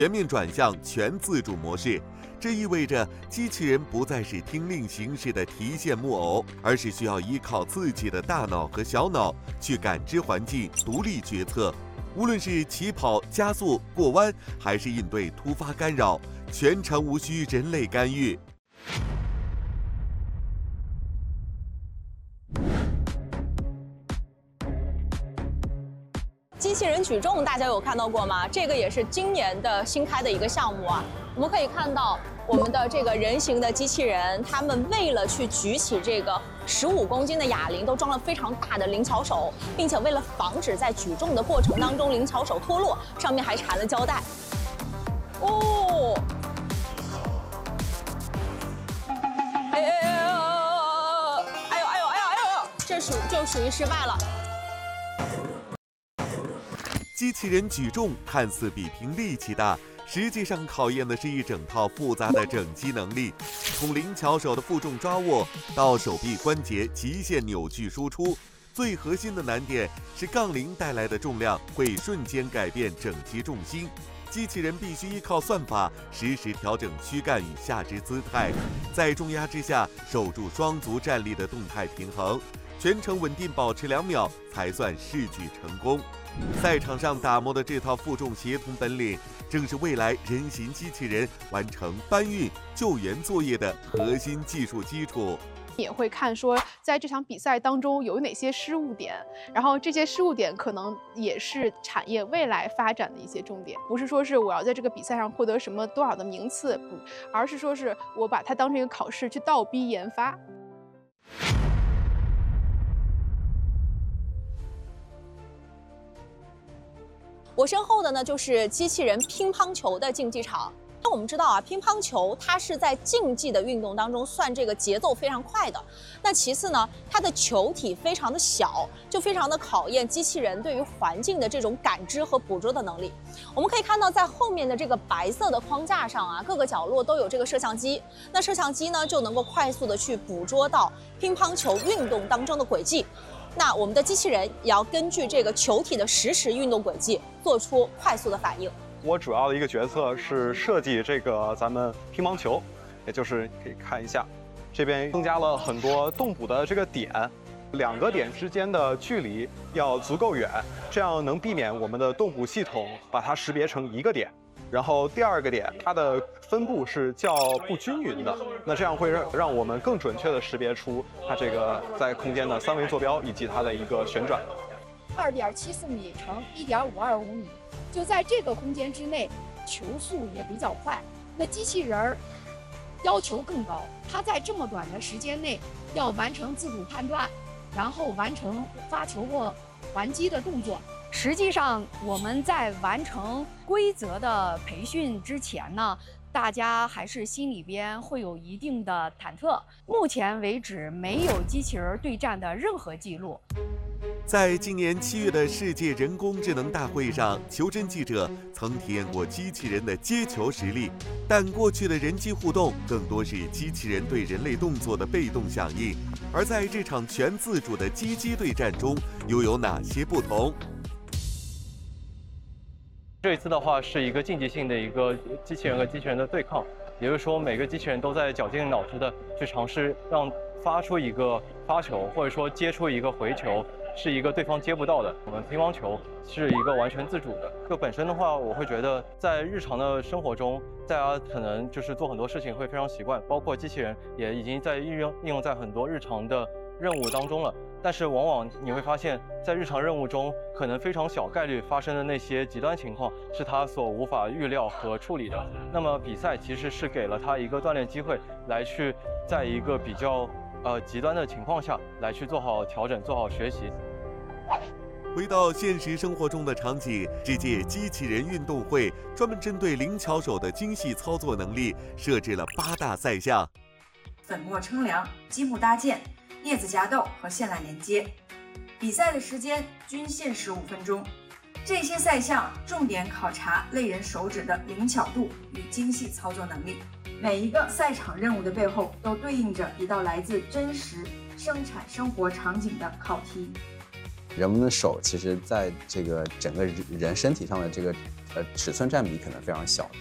全面转向全自主模式。这意味着机器人不再是听令行事的提线木偶，而是需要依靠自己的大脑和小脑去感知环境、独立决策。无论是起跑、加速、过弯，还是应对突发干扰，全程无需人类干预。 机器人举重大家有看到过吗？这个也是今年的新开的一个项目啊。我们可以看到我们的这个人形的机器人，他们为了去举起这个15公斤的哑铃，都装了非常大的灵巧手，并且为了防止在举重的过程当中灵巧手脱落，上面还缠了胶带。哦，这就属于失败了。 机器人举重看似比拼力气大，实际上考验的是一整套复杂的整机能力，从灵巧手的负重抓握到手臂关节极限扭矩输出。最核心的难点是杠铃带来的重量会瞬间改变整机重心，机器人必须依靠算法实时调整躯干与下肢姿态，在重压之下守住双足站立的动态平衡，全程稳定保持2秒才算试举成功。赛场上打磨的这套负重协同本领，正是未来人形机器人完成搬运、救援作业的核心技术基础。 也会看说，在这场比赛当中有哪些失误点，然后这些失误点可能也是产业未来发展的一些重点，不是说是我要在这个比赛上获得什么多少的名次，而是说是我把它当成一个考试去倒逼研发。 我身后的呢就是机器人乒乓球的竞技场。那我们知道啊，乒乓球它是在竞技的运动当中算这个节奏非常快的。那其次呢，它的球体非常的小，就非常的考验机器人对于环境的这种感知和捕捉的能力。我们可以看到，在后面的这个白色的框架上啊，各个角落都有这个摄像机。那摄像机呢，就能够快速的去捕捉到乒乓球运动当中的轨迹。那我们的机器人也要根据这个球体的实时运动轨迹，做出快速的反应。 我主要的一个角色是设计这个咱们乒乓球，也就是可以看一下，这边增加了很多动捕的这个点，2个点之间的距离要足够远，这样能避免我们的动捕系统把它识别成1个点。然后第2个点，它的分布是较不均匀的，那这样会让我们更准确的识别出它这个在空间的3维坐标以及它的一个旋转。 2.74米乘1.525米，就在这个空间之内，球速也比较快。那机器人儿要求更高，它在这么短的时间内要完成自主判断，然后完成发球或还击的动作。 实际上，我们在完成规则的培训之前呢，大家还是心里边会有一定的忐忑。目前为止，没有机器人对战的任何记录。 在今年7月的世界人工智能大会上，求真记者曾体验过机器人的接球实力，但过去的人机互动更多是机器人对人类动作的被动响应，而在这场全自主的机机对战中，又有哪些不同？ 这一次的话是一个竞技性的一个机器人和机器人的对抗，也就是说每个机器人都在绞尽脑汁的去尝试让发出一个发球，或者说接出一个回球，是一个对方接不到的。我们乒乓球是一个完全自主的。就本身的话，我会觉得在日常的生活中，大家可能就是做很多事情会非常习惯，包括机器人也已经在应用在很多日常的任务当中了。但是往往你会发现，在日常任务中，可能非常小概率发生的那些极端情况，是他所无法预料和处理的。那么比赛其实是给了他一个锻炼机会，来去在一个比较极端的情况下，来去做好调整，做好学习。 回到现实生活中的场景，这届机器人运动会专门针对灵巧手的精细操作能力设置了8大赛项： 粉末称量、积木搭建、镊子夹斗和线缆连接。比赛的时间均限15分钟。这些赛项重点考察类人手指的灵巧度与精细操作能力。每一个赛场任务的背后都对应着一道来自真实生产生活场景的考题。 人们的手其实在这个整个人身体上的这个尺寸占比可能非常小。